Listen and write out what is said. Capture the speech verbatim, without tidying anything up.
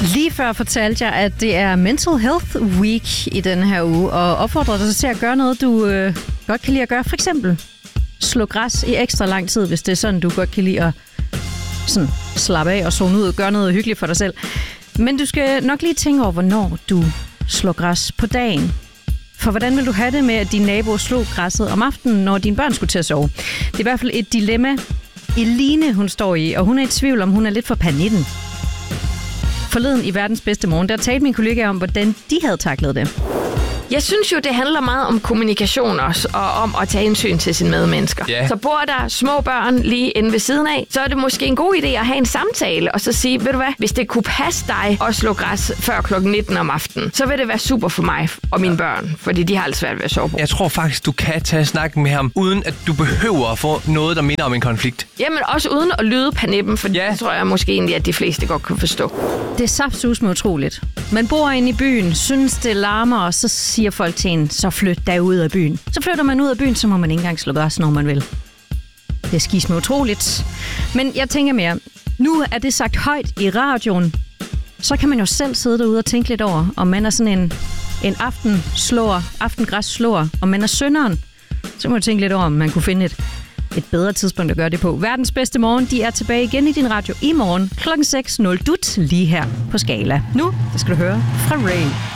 Lige før fortalte jeg, at det er Mental Health Week i den her uge, og opfordrer dig til at gøre noget, du øh, godt kan lide at gøre. For eksempel slå græs i ekstra lang tid, hvis det er sådan, du godt kan lide at sådan, slappe af og zone ud og gøre noget hyggeligt for dig selv. Men du skal nok lige tænke over, hvornår du slår græs på dagen. For hvordan vil du have det med, at din nabo slog græsset om aftenen, når dine børn skulle til at sove? Det er i hvert fald et dilemma, Eline hun står i, og hun er i tvivl om, hun er lidt for panitten. Forleden i Verdens Bedste Morgen, der talte min kollega om, hvordan de havde taklet det. Jeg synes jo, det handler meget om kommunikation også, og om at tage hensyn til sine medmennesker. Yeah. Så bor der små børn lige inde ved siden af, så er det måske en god idé at have en samtale, og så sige, ved du hvad, hvis det kunne passe dig at slå græs før klokken nitten om aftenen, så vil det være super for mig og mine børn, fordi de har alt svært ved at sove på. Jeg tror faktisk, du kan tage snakken med ham, uden at du behøver at få noget, der minder om en konflikt. Jamen også uden at lyde panippen, for Ja. det tror jeg måske egentlig, at de fleste godt kan forstå. Det er saftsusme utroligt. Man bor inde i byen, synes det larmer, og så siger folk til en, så flyt der ud af byen. Så flytter man ud af byen, så må man ikke engang slå græs, når man vil. Det er skisme utroligt. Men jeg tænker mere, nu er det sagt højt i radioen, så kan man jo selv sidde derude og tænke lidt over, om man er sådan en, en aftenslår, aftengræsslår, om man er synderen. Så må man tænke lidt over, om man kunne finde et, et bedre tidspunkt at gøre det på. Verdens Bedste Morgen, de er tilbage igen i din radio i morgen klokken seks nul dut lige her på Skala. Nu der skal du høre fra Ray.